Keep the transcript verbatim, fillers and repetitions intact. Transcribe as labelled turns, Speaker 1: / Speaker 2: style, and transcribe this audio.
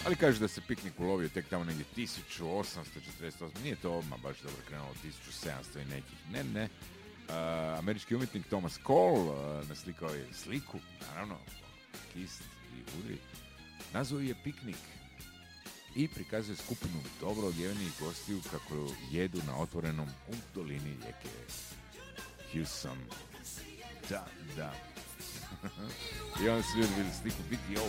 Speaker 1: Ali kaže da se piknik ulovio tek tamo negdje tisuću osamsto četrdeset osam. Nije to odmah baš dobro krenulo, tisuću sedamsto i nekih. Ne, ne. Uh, američki umjetnik Thomas Cole uh, naslikao je sliku, naravno, kist i udri. Nazvao je piknik i prikazuje skupinu dobro odjevenih gostiju kako jedu na otvorenom u dolini rijeke Hudson. Da, da. I onda su ljudi vidjeli sliku, vidi ovo